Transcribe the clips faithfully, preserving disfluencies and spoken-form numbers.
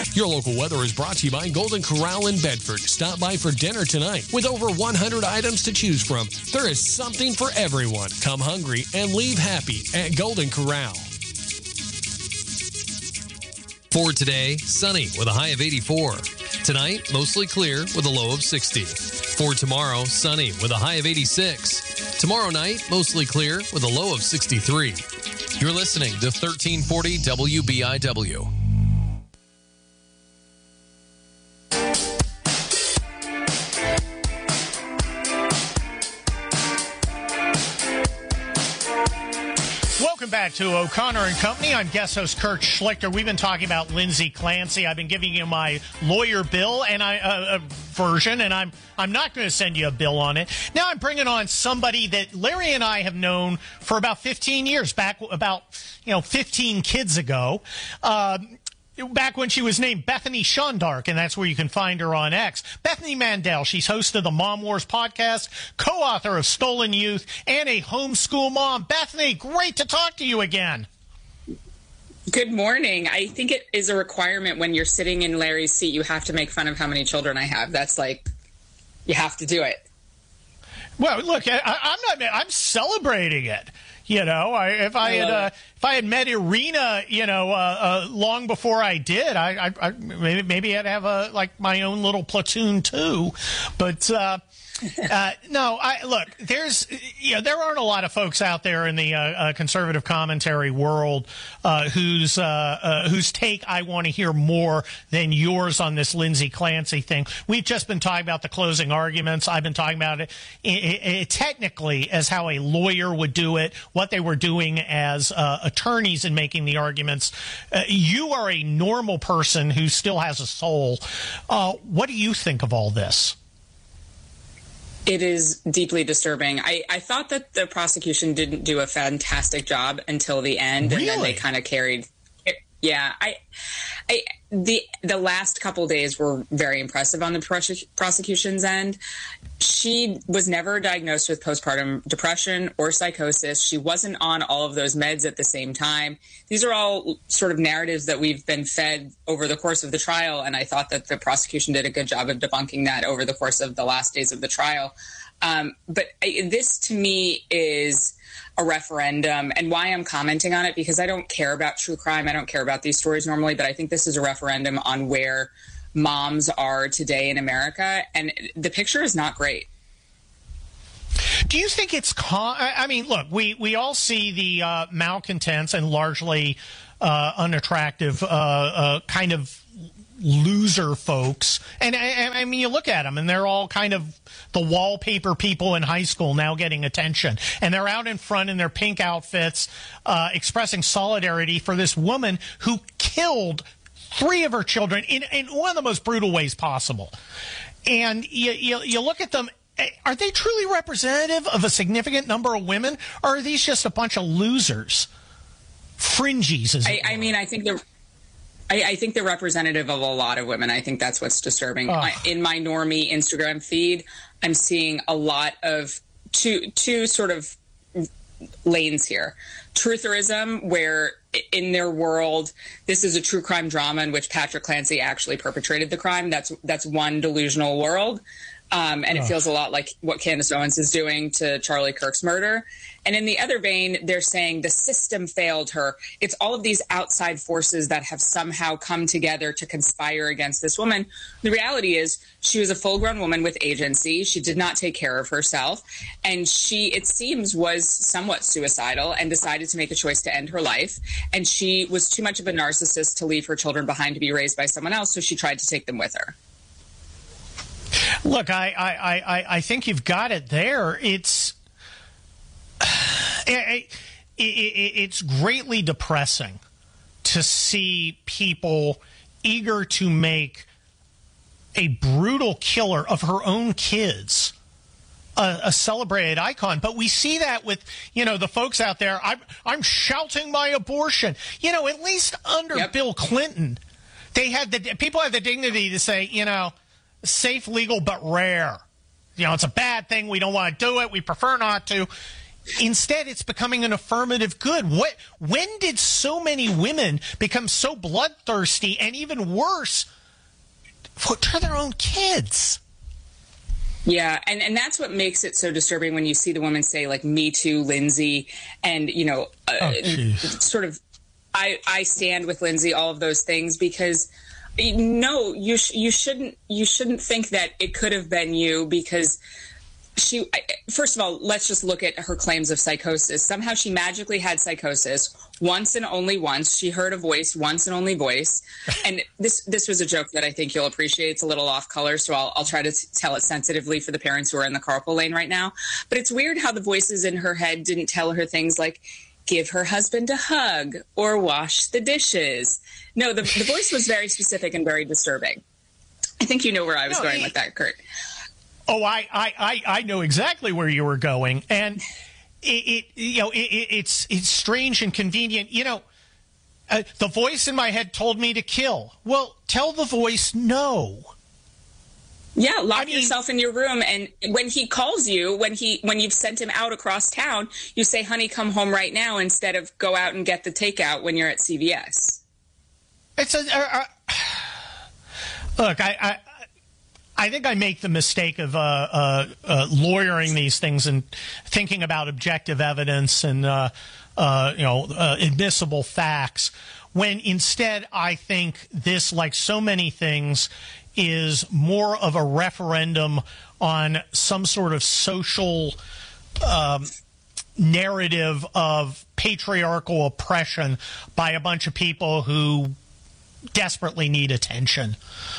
Your local weather is brought to you by Golden Corral in Bedford. Stop by for dinner tonight. With over one hundred items to choose from, there is something for everyone. Come hungry and leave happy at Golden Corral. For today, sunny with a high of eighty-four. Tonight, mostly clear with a low of sixty. For tomorrow, sunny with a high of eighty-six. Tomorrow night, mostly clear with a low of sixty-three. You're listening to thirteen forty W B I W. Welcome back to O'Connor and Company. I'm guest host Kurt Schlichter. We've been talking about Lindsay Clancy. I've been giving you my lawyer bill and I uh, uh, version, and I'm I'm not going to send you a bill on it. Now I'm bringing on somebody that Larry and I have known for about fifteen years, back about you know fifteen kids ago. Uh, Back when she was named Bethany Shondark, and that's where you can find her on X. Bethany Mandel, she's host of the Mom Wars podcast, co-author of Stolen Youth, and a homeschool mom. Bethany, great to talk to you again. Good morning. I think it is a requirement when you're sitting in Larry's seat, you have to make fun of how many children I have. That's like, you have to do it. Well, look, I, I'm not, I'm celebrating it. You know, I, if I, I had uh, if I had met Irina, you know, uh, uh, long before I did, I, I, I maybe maybe I'd have a like my own little platoon too. But uh, uh, no, I look. There's you know there aren't a lot of folks out there in the uh, uh, conservative commentary world uh, whose uh, uh, whose take I want to hear more than yours on this Lindsay Clancy thing. We've just been talking about the closing arguments. I've been talking about it, it, it technically as how a lawyer would do it, what they were doing as uh, attorneys in making the arguments. Uh, you are a normal person who still has a soul. Uh, what do you think of all this? It is deeply disturbing. I, I thought that the prosecution didn't do a fantastic job until the end, really? And then they kind of carried. Yeah, I, I, the the last couple days were very impressive on the prosec- prosecution's end. She was never diagnosed with postpartum depression or psychosis. She wasn't on all of those meds at the same time. These are all sort of narratives that we've been fed over the course of the trial, and I thought that the prosecution did a good job of debunking that over the course of the last days of the trial. Um, but I, this, to me, is a referendum, and why I'm commenting on it, because I don't care about true crime. I don't care about these stories normally, but I think this is a referendum on where moms are today in America, and the picture is not great. Do you think it's con- I mean, look, we, we all see the uh, malcontents and largely uh, unattractive uh, uh, kind of loser folks. And I, I mean, you look at them and they're all kind of the wallpaper people in high school now getting attention. And they're out in front in their pink outfits uh, expressing solidarity for this woman who killed three of her children in, in one of the most brutal ways possible. And you, you, you look at them. Are they truly representative of a significant number of women, or are these just a bunch of losers? Fringies, as I, I mean, I think they're I, I think they're representative of a lot of women. I think that's what's disturbing. Oh. In my normie Instagram feed, I'm seeing a lot of two two sort of lanes here. Trutherism, where in their world, this is a true crime drama in which Patrick Clancy actually perpetrated the crime. That's that's one delusional world. Um, and it feels a lot like what Candace Owens is doing to Charlie Kirk's murder. And in the other vein, they're saying the system failed her. It's all of these outside forces that have somehow come together to conspire against this woman. The reality is she was a full-grown woman with agency. She did not take care of herself. And she, it seems, was somewhat suicidal and decided to make a choice to end her life. And she was too much of a narcissist to leave her children behind to be raised by someone else, so she tried to take them with her. Look, I, I, I, I think you've got it there. It's it, it, it's greatly depressing to see people eager to make a brutal killer of her own kids a, a celebrated icon. But we see that with, you know, the folks out there. I'm, I'm shouting my abortion. You know, at least under Yep. Bill Clinton, they had the people had the dignity to say, you know, safe, legal, but rare. You know, it's a bad thing. We don't want to do it. We prefer not to. Instead, it's becoming an affirmative good. What? When did so many women become so bloodthirsty and even worse, for to their own kids? Yeah, and, and that's what makes it so disturbing when you see the woman say, like, me too, Lindsay, and, you know, uh, oh, sort of, I, I stand with Lindsay, all of those things, because no, you sh- you shouldn't you shouldn't think that it could have been you, because she, first of all, let's just look at her claims of psychosis. Somehow she magically had psychosis once and only once. She heard a voice once and only voice. And this this was a joke that I think you'll appreciate. It's a little off color, so I'll, I'll try to t- tell it sensitively for the parents who are in the carpool lane right now. But it's weird how the voices in her head didn't tell her things like, give her husband a hug or wash the dishes. No, the, the voice was very specific and very disturbing. I think you know where I was no, going he- with that, Kurt. Oh, I, I, I, I know exactly where you were going, and it, it you know, it, it's it's strange and convenient. You know, uh, the voice in my head told me to kill. Well, tell the voice no. Yeah, lock I mean, yourself in your room, and when he calls you, when he when you've sent him out across town, you say, "Honey, come home right now," instead of go out and get the takeout when you're at C V S. It's a uh, uh, look, I. I I think I make the mistake of uh, uh, uh, lawyering these things and thinking about objective evidence and uh, uh, you know uh, admissible facts, when instead I think this, like so many things, is more of a referendum on some sort of social um, narrative of patriarchal oppression by a bunch of people who desperately need attention.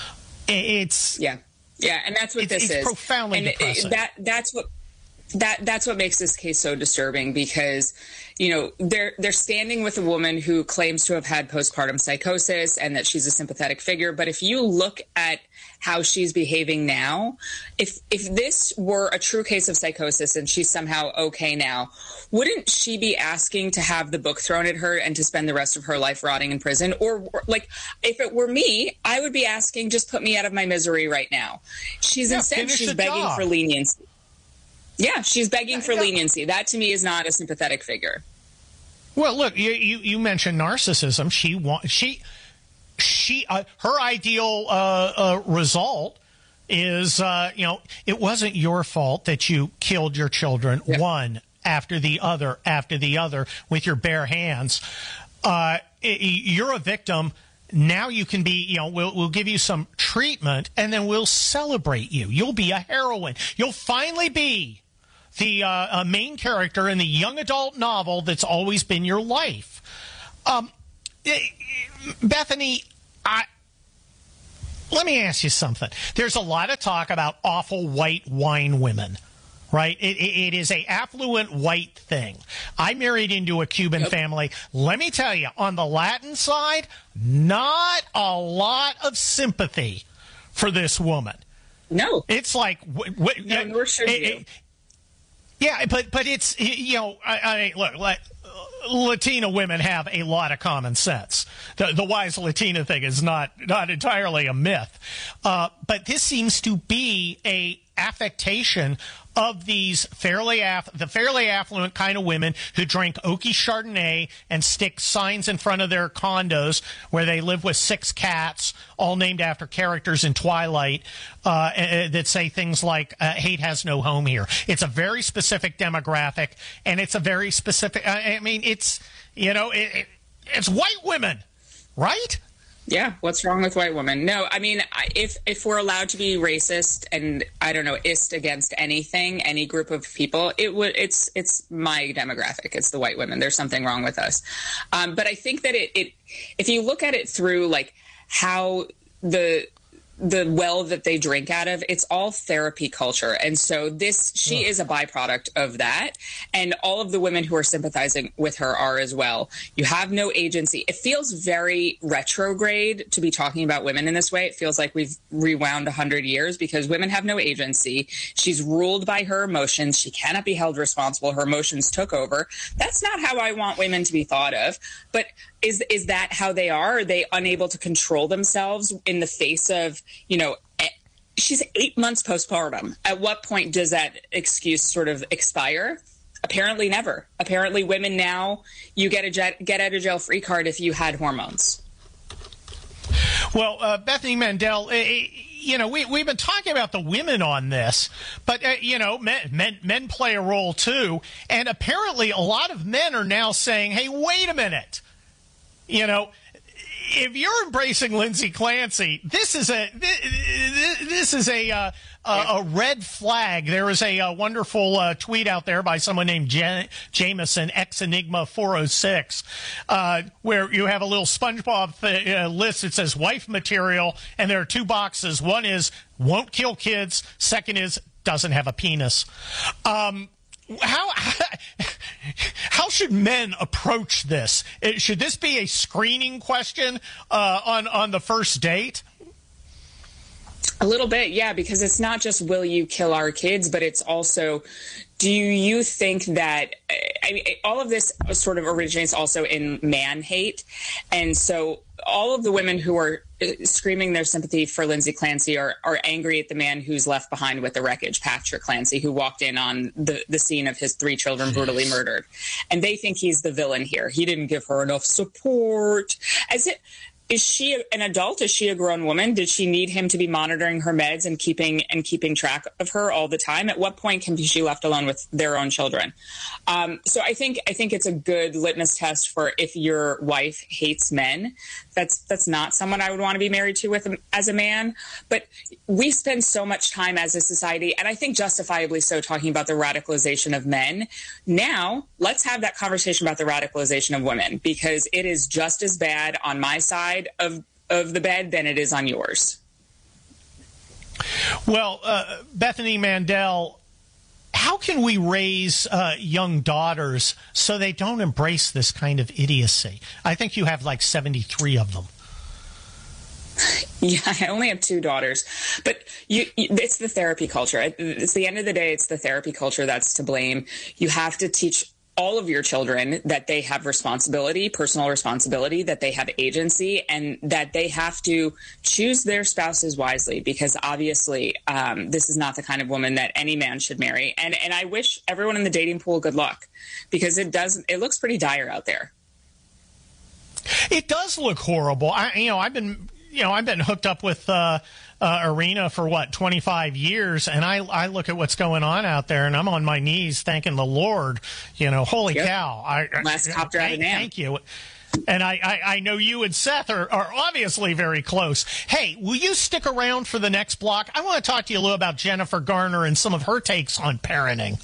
It's yeah. Yeah, and that's what it's, this it's is. Profoundly and depressing. That that's what that that's what makes this case so disturbing, because, you know, they're they're standing with a woman who claims to have had postpartum psychosis and that she's a sympathetic figure. But if you look at how she's behaving now, if if this were a true case of psychosis and she's somehow okay now, wouldn't she be asking to have the book thrown at her and to spend the rest of her life rotting in prison? Or, like, if it were me, I would be asking, just put me out of my misery right now. She's yeah, instead she's begging job. for leniency. Yeah, she's begging for yeah. leniency. That, to me, is not a sympathetic figure. Well, look, you you, you mentioned narcissism. She want she she uh, her ideal uh, uh, result is uh, you know, it wasn't your fault that you killed your children yeah. one after the other after the other with your bare hands. Uh, you're a victim. Now you can be, you know, we'll, we'll give you some treatment and then we'll celebrate you. You'll be a heroine. You'll finally be the uh, uh, main character in the young adult novel that's always been your life. Um, Bethany, I, let me ask you something. There's a lot of talk about awful white wine women, right? It, it, it is a affluent white thing. I married into a Cuban yep. family. Let me tell you, on the Latin side, not a lot of sympathy for this woman. No. It's like... W- w- no, nor should it, you. It, yeah, but but it's, you know, I, I mean, look, like, Latina women have a lot of common sense. The, the wise Latina thing is not, not entirely a myth. Uh, but this seems to be a affectation of these fairly aff- the fairly affluent kind of women who drink Okie Chardonnay and stick signs in front of their condos where they live with six cats, all named after characters in Twilight, uh, that say things like, uh, hate has no home here. It's a very specific demographic, and it's a very specific, I mean, it's, you know, it, it, it's white women, right? Yeah, what's wrong with white women? No, I mean, if if we're allowed to be racist and, I don't know, ist against anything, any group of people, it would it's it's my demographic. It's the white women. There's something wrong with us. Um, but I think that it, it if you look at it through, like, how the the well that they drink out of, it's all therapy culture. And so this, she oh. is a byproduct of that. And all of the women who are sympathizing with her are as well. You have no agency. It feels very retrograde to be talking about women in this way. It feels like we've rewound a hundred years because women have no agency. She's ruled by her emotions. She cannot be held responsible. Her emotions took over. That's not how I want women to be thought of. But is is that how they are? Are they unable to control themselves in the face of, you know, she's eight months postpartum. At what point does that excuse sort of expire? apparently never. Apparently women now, you get a jet, get out of jail free card if you had hormones. Well, uh, Bethany Mandel, uh, you know, we, we've been talking about the women on this, but, uh, you know, men, men, men play a role too. And apparently a lot of men are now saying, hey, wait a minute. You know, if you're embracing Lindsay Clancy, this is a this is a uh, a, a red flag. There is a, a wonderful uh, tweet out there by someone named Jan- Jameson X Enigma four oh six, uh, where you have a little SpongeBob th- uh, list. It says wife material, and there are two boxes. One is won't kill kids. Second is doesn't have a penis. Um, How how should men approach this? Should this be a screening question uh, on on the first date? A little bit, yeah, because it's not just will you kill our kids, but it's also do you think that I mean, all of this sort of originates also in man hate, and so all of the women who are screaming their sympathy for Lindsay Clancy are, are angry at the man who's left behind with the wreckage, Patrick Clancy, who walked in on the, the scene of his three children brutally murdered. And they think he's the villain here. He didn't give her enough support. As it, is she an adult? Is she a grown woman? Did she need him to be monitoring her meds and keeping and keeping track of her all the time? At what point can she be left alone with their own children? Um, so I think I think it's a good litmus test for if your wife hates men. That's that's not someone I would want to be married to with as a man. But we spend so much time as a society, and I think justifiably so, talking about the radicalization of men. Now let's have that conversation about the radicalization of women, because it is just as bad on my side of of the bed than it is on yours. Well, uh, Bethany Mandel, how can we raise uh, young daughters so they don't embrace this kind of idiocy? I think you have like seventy-three of them. Yeah, I only have two daughters, but you, you, it's the therapy culture. It's the end of the day. It's the therapy culture that's to blame. You have to teach all of your children that they have responsibility, personal responsibility, that they have agency, and that they have to choose their spouses wisely, because obviously um, this is not the kind of woman that any man should marry. And and I wish everyone in the dating pool good luck, because it does it looks pretty dire out there. It does look horrible. I, you know, I've been, you know, I've been hooked up with uh, uh, Irina for what, twenty-five years, and I, I look at what's going on out there, and I'm on my knees thanking the Lord. You know, holy yep. cow! I, Last copter out of man. Thank you. And I, I, I know you and Seth are, are obviously very close. Hey, will you stick around for the next block? I want to talk to you a little about Jennifer Garner and some of her takes on parenting.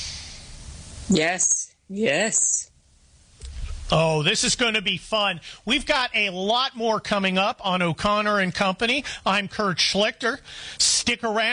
Yes, yes. Oh, this is going to be fun. We've got a lot more coming up on O'Connor and Company. I'm Kurt Schlichter. Stick around.